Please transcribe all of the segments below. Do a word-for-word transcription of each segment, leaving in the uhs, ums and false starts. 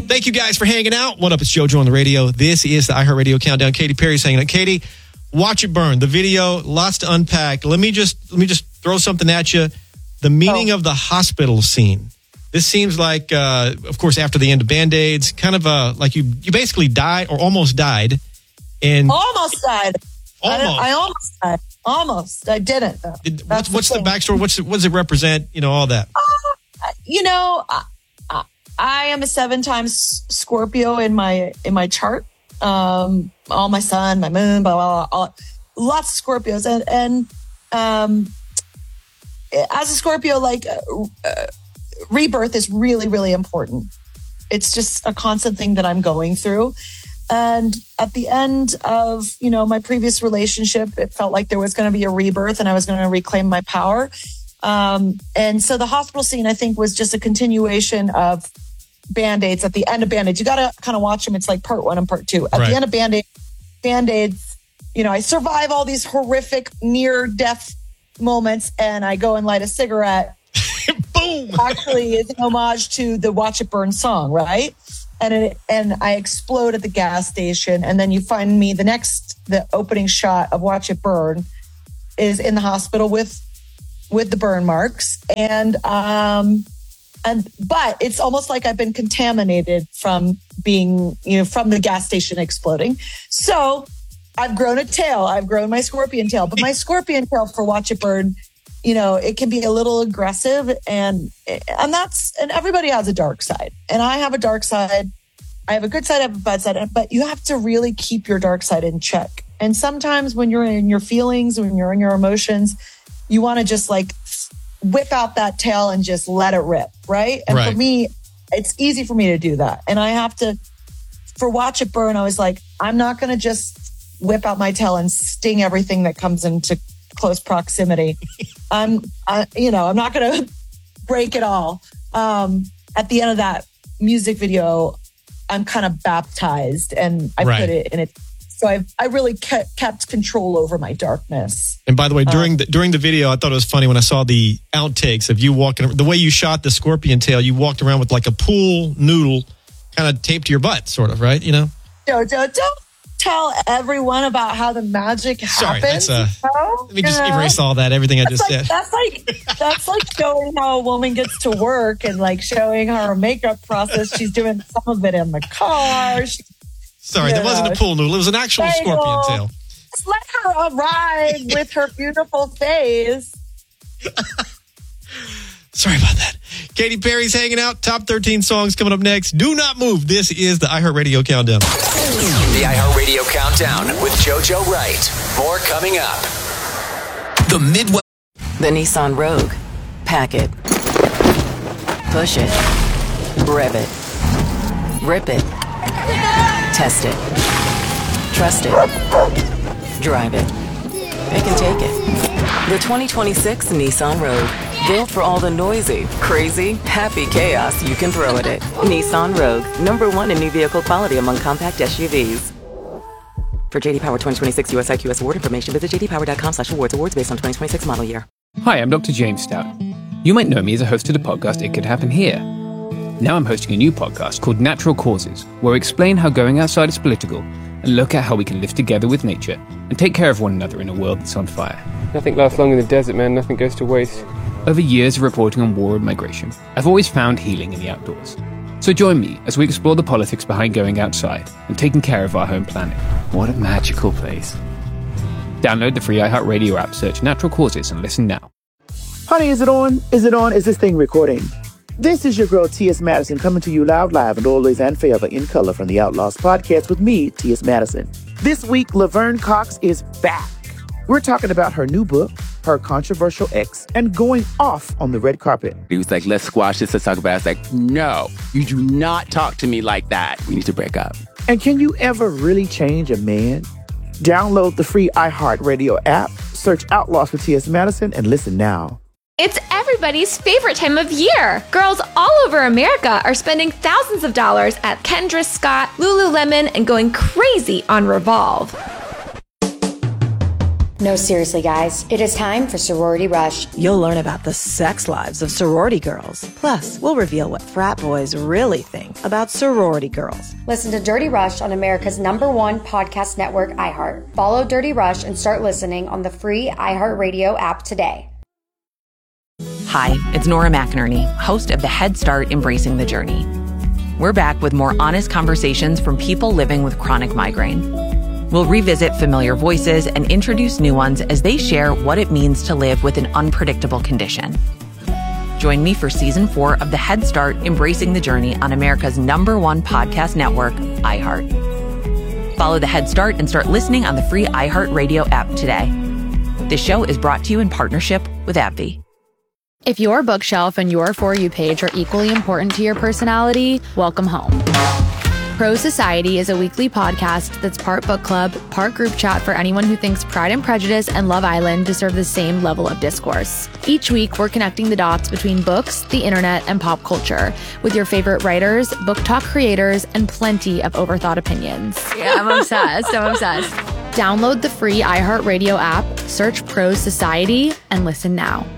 Thank you guys for hanging out. What up? It's JoJo on the radio. This is the iHeartRadio Countdown. Katy Perry's hanging out. Katy, Watch It Burn. The video, lots to unpack. Let me just let me just throw something at you. The meaning oh. of the hospital scene. This seems like, uh, of course, after the end of Band-Aids, kind of uh, like you you basically died or almost died. And almost died. Almost. I, I almost died. Almost. I didn't, though. Did, what's what's the, the backstory? What's what does it represent? You know, all that. Uh, you know, I, I, I am a seven times Scorpio in my in my chart. Um, all my sun, my moon, blah, blah, blah, all, lots of Scorpios. And, and um, as a Scorpio, like uh, uh, rebirth is really, really important. It's just a constant thing that I'm going through. And at the end of, you know, my previous relationship, it felt like there was going to be a rebirth and I was going to reclaim my power. Um, and so the hospital scene, I think, was just a continuation of Band-Aids. At the end of Band-Aids, you got to kind of watch them. It's like part one and part two. At right. the end of Band-Aids, Band-Aids, you know, I survive all these horrific near-death moments and I go and light a cigarette. Boom! Actually, is an homage to the Watch It Burn song, right? And it, and I explode at the gas station. And then you find me, the next, the opening shot of Watch It Burn is in the hospital with, with the burn marks. And, um, and, but it's almost like I've been contaminated from being, you know, from the gas station exploding. So I've grown a tail. I've grown my scorpion tail, but my scorpion tail for Watch It Burn, you know, it can be a little aggressive, and and that's and everybody has a dark side, and I have a dark side. I have a good side, I have a bad side, but you have to really keep your dark side in check. And sometimes when you're in your feelings, when you're in your emotions, you want to just like whip out that tail and just let it rip, right? And right. for me, it's easy for me to do that, and I have to. For Watch It Burn, I was like, I'm not going to just whip out my tail and sting everything that comes into close proximity. I'm, I, you know, I'm not going to break it all. Um, at the end of that music video, I'm kind of baptized and I right. put it in it. So I I really kept, kept control over my darkness. And by the way, during um, the during the video, I thought it was funny when I saw the outtakes of you walking, the way you shot the scorpion tail, you walked around with like a pool noodle kind of taped to your butt, sort of, right? You know? Don't, don't, don't tell everyone about how the magic Sorry, happens. Sorry, that's, uh, you know? let me just erase all that, everything that's I just like, said. That's like, that's like showing how a woman gets to work and like showing her makeup process. She's doing some of it in the car. She, Sorry, that wasn't a pool noodle. It was an actual bagel. Scorpion tail. Just let her arrive with her beautiful face. Sorry about that. Katy Perry's hanging out. Top thirteen songs coming up next. Do not move. This is the iHeartRadio Countdown. The iHeartRadio Countdown with JoJo Wright. More coming up. The Midwest. The Nissan Rogue. Pack it. Push it. Rev it. Rip it. Test it. Trust it. Drive it. Pick and take it. The twenty twenty-six Nissan Rogue. Built for all the noisy, crazy, happy chaos you can throw at it. Nissan Rogue. Number one in new vehicle quality among compact S U Vs. For J D Power twenty twenty-six U S I Q S award information, visit j d power dot com slash awards. Awards based on twenty twenty-six model year. Hi, I'm Doctor James Stout. You might know me as a host of the podcast It Could Happen Here. Now I'm hosting a new podcast called Natural Causes, where we explain how going outside is political and look at how we can live together with nature and take care of one another in a world that's on fire. Nothing lasts long in the desert, man. Nothing goes to waste. Over years of reporting on war and migration, I've always found healing in the outdoors. So join me as we explore the politics behind going outside and taking care of our home planet. What a magical place. Download the free iHeartRadio app, search Natural Causes, and listen now. Honey, is it on? Is it on? Is this thing recording? This is your girl, T S. Madison, coming to you loud, live, and always and forever in color from the Outlaws podcast with me, T S. Madison. This week, Laverne Cox is back. We're talking about her new book, her controversial ex, and going off on the red carpet. He was like, let's squash this, let's talk about it. I was like, no, you do not talk to me like that. We need to break up. And can you ever really change a man? Download the free iHeartRadio app, search Outlaws for T S. Madison, and listen now. It's everybody's favorite time of year. Girls all over America are spending thousands of dollars at Kendra Scott, Lululemon, and going crazy on Revolve. No, seriously, guys. It is time for Sorority Rush. You'll learn about the sex lives of sorority girls. Plus, we'll reveal what frat boys really think about sorority girls. Listen to Dirty Rush on America's number one podcast network, iHeart. Follow Dirty Rush and start listening on the free iHeartRadio app today. Hi, it's Nora McInerney, host of the Head Start Embracing the Journey. We're back with more honest conversations from people living with chronic migraine. We'll revisit familiar voices and introduce new ones as they share what it means to live with an unpredictable condition. Join me for season four of the Head Start Embracing the Journey on America's number one podcast network, iHeart. Follow the Head Start and start listening on the free iHeartRadio app today. This show is brought to you in partnership with AbbVie. If your bookshelf and your For You page are equally important to your personality, welcome home. Pro Society is a weekly podcast that's part book club, part group chat for anyone who thinks Pride and Prejudice and Love Island deserve the same level of discourse. Each week, we're connecting the dots between books, the internet, and pop culture with your favorite writers, book talk creators, and plenty of overthought opinions. Yeah, I'm obsessed. I'm obsessed. Download the free iHeartRadio app, search Pro Society, and listen now.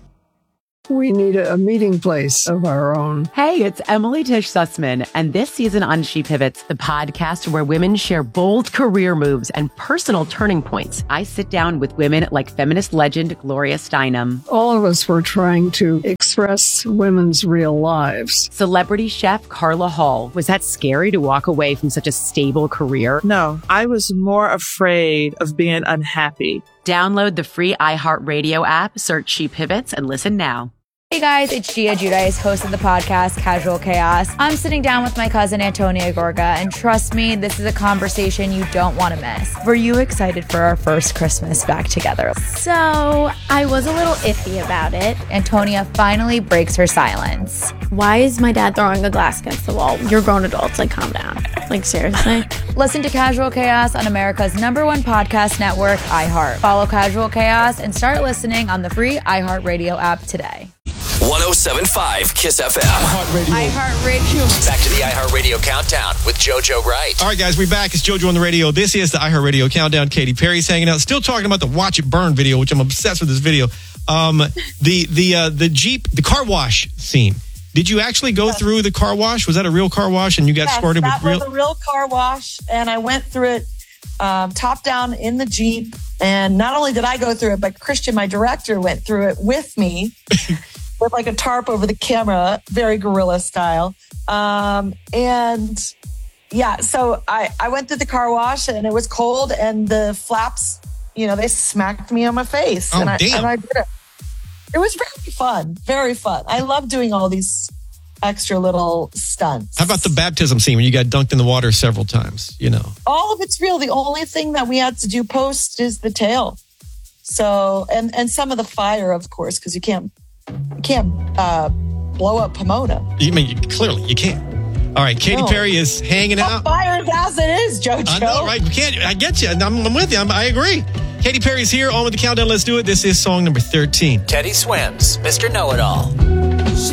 We need a meeting place of our own. Hey, it's Emily Tish Sussman, and this season on She Pivots, the podcast where women share bold career moves and personal turning points. I sit down with women like feminist legend Gloria Steinem. All of us were trying to express women's real lives. Celebrity chef Carla Hall. Was that scary to walk away from such a stable career? No, I was more afraid of being unhappy. Download the free iHeartRadio app, search She Pivots, and listen now. Hey guys, it's Gia Giudice, host of the podcast Casual Chaos. I'm sitting down with my cousin Antonia Gorga, and trust me, this is a conversation you don't want to miss. Were you excited for our first Christmas back together? So, I was a little iffy about it. Antonia finally breaks her silence. Why is my dad throwing a glass against the wall? You're grown adults, like calm down. Like seriously? Listen to Casual Chaos on America's number one podcast network, iHeart. Follow Casual Chaos and start listening on the free iHeartRadio app today. one oh seven point five Kiss F M. iHeartRadio. iHeartRadio. Back to the iHeartRadio Countdown with JoJo Wright. All right, guys, we're back. It's JoJo on the radio. This is the iHeartRadio Countdown. Katy Perry's hanging out. Still talking about the Watch It Burn video, which I'm obsessed with this video. Um, the the uh, the Jeep, the car wash scene. Did you actually go yes. through the car wash? Was that a real car wash and you got yes, squirted that with real? was a real car wash, and I went through it um, top down in the Jeep. And not only did I go through it, but Christian, my director, went through it with me. With like a tarp over the camera, very guerrilla style. Um, and yeah, so I, I went through the car wash and it was cold and the flaps, you know, they smacked me on my face. Oh, and I, damn. And I did it. It was very fun, very fun. I love doing all these extra little stunts. How about the baptism scene when you got dunked in the water several times, you know? All of it's real. The only thing that we had to do post is the tail. So, and, and some of the fire, of course, because you can't, You can't uh, blow up Pomona. You mean clearly you can't. All right, Katy No. Perry is hanging out. Fire as it is, JoJo. I know, right? We can't. I get you. I'm, I'm with you. I'm, I agree. Katy Perry's here. On with the countdown. Let's do it. This is song number thirteen. Teddy Swims, Mister Know-It-All.